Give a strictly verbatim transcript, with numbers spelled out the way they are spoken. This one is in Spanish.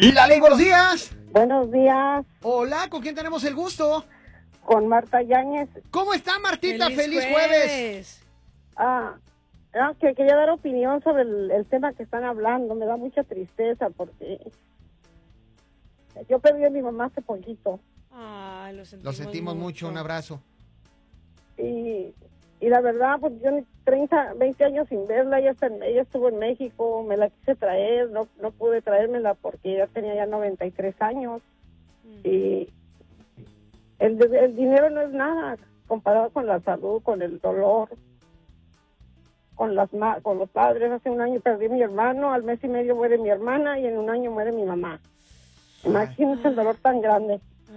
La Ley, buenos días. Buenos días. Hola, ¿con quién tenemos el gusto? Con Marta Yáñez. ¿Cómo está, Martita? ¡Feliz, ¡Feliz jueves! jueves! Ah, ah, que quería dar opinión sobre el, el tema que están hablando. Me da mucha tristeza porque yo perdí a mi mamá hace poquito. Ay, lo sentimos, Lo sentimos mucho. mucho, un abrazo. Y, y la verdad, pues yo ni treinta, veinte años sin verla, ella, está en, ella estuvo en México, me la quise traer, no, no pude traérmela porque ella tenía ya noventa y tres años. Mm. Y el, el dinero no es nada comparado con la salud, con el dolor, con las con los padres. Hace un año perdí a mi hermano, al mes y medio muere mi hermana y en un año muere mi mamá. Imagínense el dolor tan grande.